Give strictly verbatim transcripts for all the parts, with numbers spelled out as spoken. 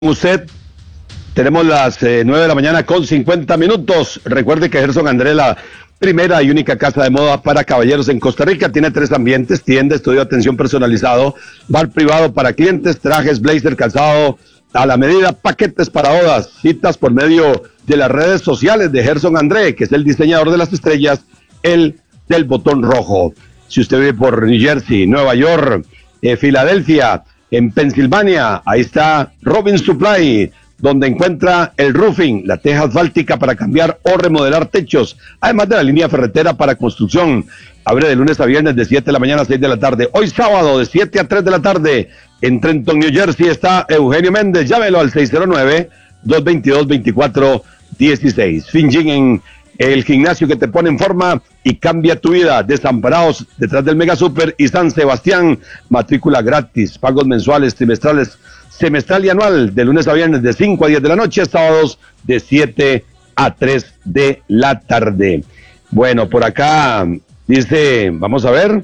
Usted, tenemos las eh, nueve de la mañana con cincuenta minutos. Recuerde que Gerson André, la primera y única casa de moda para caballeros en Costa Rica, tiene tres ambientes: tienda, estudio de atención personalizado, bar privado para clientes, trajes, blazer, calzado a la medida, paquetes para bodas, citas por medio de las redes sociales de Gerson André, que es el diseñador de las estrellas, el del botón rojo. Si usted vive por New Jersey, Nueva York, eh, Filadelfia, en Pensilvania, ahí está Robin Supply, donde encuentra el roofing, la teja asfáltica para cambiar o remodelar techos, además de la línea ferretera para construcción. Abre de lunes a viernes de siete de la mañana a seis de la tarde. Hoy sábado de siete a tres de la tarde en Trenton, New Jersey, está Eugenio Méndez. Llámelo al seis cero nueve, dos dos dos, dos cuatro uno seis. Finjin, en el gimnasio que te pone en forma y cambia tu vida. Desamparados detrás del Mega Super y San Sebastián. Matrícula gratis, pagos mensuales, trimestrales, semestral y anual, de lunes a viernes de cinco a diez de la noche, sábados de siete a tres de la tarde. Bueno, por acá dice, vamos a ver,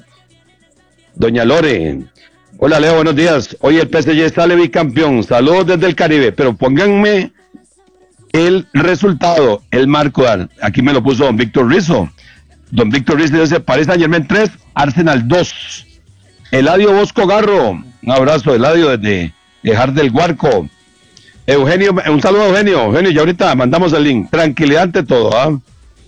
doña Lore. Hola Leo, buenos días. Hoy el P S G sale bicampeón. Saludos desde el Caribe, pero pónganme el resultado, el marco. Aquí me lo puso don Víctor Rizzo. Don Víctor Rizzo dice Paris Saint-Germain tres, Arsenal dos. Eladio Bosco Garro, un abrazo, Eladio, desde Dejar del Guarco. Eugenio, un saludo a Eugenio. Eugenio, ya ahorita mandamos el link. Tranquilidad ante todo. ¿eh?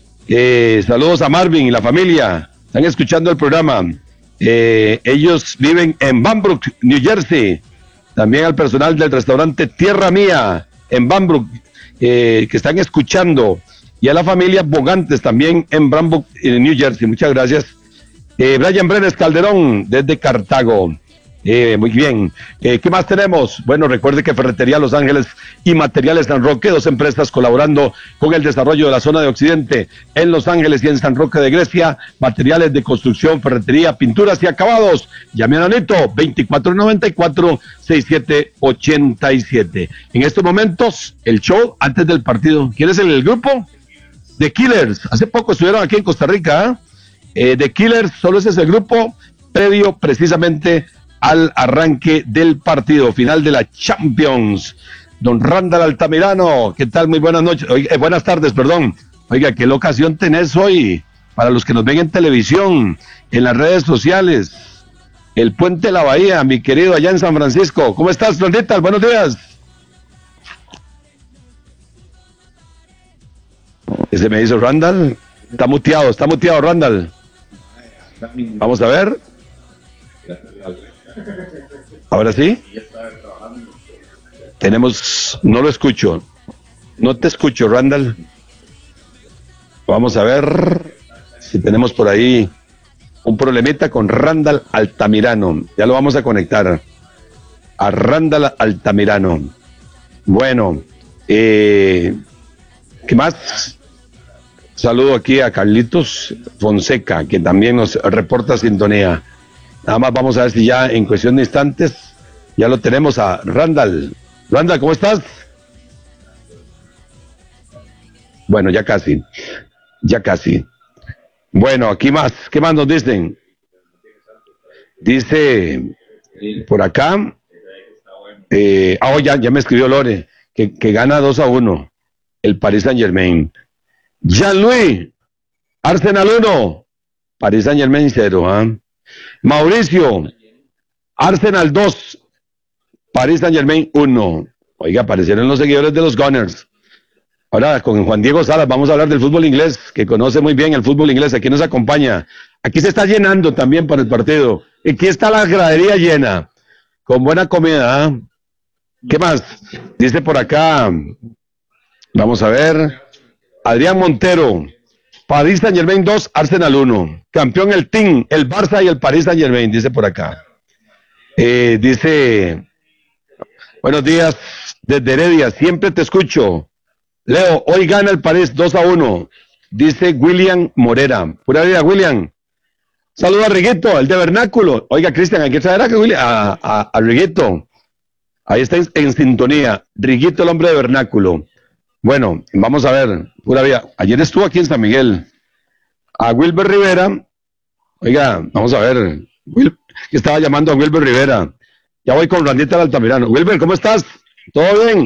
Eh, saludos a Marvin y la familia. Están escuchando el programa. Eh, ellos viven en Bambrook, New Jersey. También al personal del restaurante Tierra Mía en Bambrook, eh, que están escuchando. Y a la familia Bogantes también en Bambrook, en New Jersey. Muchas gracias. Eh, Brian Brenes Calderón desde Cartago. Eh, muy bien, eh, ¿qué más tenemos? Bueno, recuerde que Ferretería Los Ángeles y Materiales San Roque, dos empresas colaborando con el desarrollo de la zona de Occidente en Los Ángeles y en San Roque de Grecia. Materiales de construcción, ferretería, pinturas y acabados. Llame a Nanito, veinticuatro noventa y cuatro, sesenta y siete ochenta y siete. En estos momentos, el show antes del partido. ¿Quién es el grupo? The Killers. Hace poco estuvieron aquí en Costa Rica. ¿eh? Eh, The Killers, solo ese es el grupo previo precisamente al arranque del partido final de la Champions. Don Randall Altamirano, ¿qué tal? Muy buenas noches, Oiga, eh, buenas tardes, perdón. Oiga, ¿qué locación tenés hoy? Para los que nos ven en televisión, en las redes sociales, el Puente de la Bahía, mi querido, allá en San Francisco. ¿Cómo estás, Randall? Buenos días. Ese me hizo Randall. Está muteado, está muteado, Randall. Vamos a ver. Ahora sí. Tenemos, no lo escucho. No te escucho, Randall. Vamos a ver si tenemos por ahí un problemita con Randall Altamirano. Ya lo vamos a conectar a Randall Altamirano. Bueno, eh, ¿qué más? Saludo aquí a Carlitos Fonseca, que también nos reporta sintonía. Nada más vamos a ver si ya en cuestión de instantes ya lo tenemos a Randall. Randall, ¿cómo estás? Bueno, ya casi, ya casi. Bueno, aquí más, ¿qué más nos dicen? Dice por acá, eh, ah, oh, ya, ya me escribió Lore, que, que gana dos a uno el Paris Saint-Germain. Jean-Louis, Arsenal uno, Paris Saint-Germain cero, ¿ah? ¿eh? Mauricio, Arsenal dos, Paris Saint-Germain uno. Oiga, aparecieron los seguidores de los Gunners. Ahora con Juan Diego Salas vamos a hablar del fútbol inglés, que conoce muy bien el fútbol inglés. Aquí nos acompaña. Aquí se está llenando también para el partido. Aquí está la gradería llena, con buena comida. ¿eh? ¿Qué más? Dice por acá, vamos a ver, Adrián Montero, Paris Saint-Germain dos, Arsenal uno. Campeón el team, el Barça y el Paris Saint-Germain, dice por acá. Eh, dice, buenos días, desde Heredia, siempre te escucho. Leo, hoy gana el París dos a uno, dice William Morera. Pura vida, William. Saludos a Riguito, el de Vernáculo. Oiga, Cristian, hay que traer a, a, a, a Riguito. Ahí está en, en sintonía. Riguito, el hombre de Vernáculo. Bueno, vamos a ver, pura vida. Ayer estuvo aquí en San Miguel. A Wilber Rivera. Oiga, vamos a ver. Wil, que estaba llamando a Wilber Rivera. Ya voy con Randita Altamirano. Wilber, ¿cómo estás? ¿Todo bien?